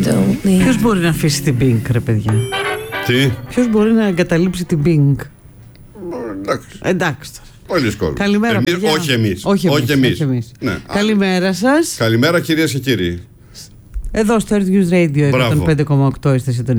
Ποιος μπορεί να αφήσει την Pink, ρε παιδιά? Τι? Ποιος μπορεί να εγκαταλείψει την Pink? Εντάξει τώρα. Πολλοί κόσμοι. Καλημέρα, παιδιά. Όχι εμείς. Ναι. Καλημέρα σας. Καλημέρα, κυρίες και κύριοι. Εδώ στο Earth News Radio 105,8 είστε συντονισμένοι.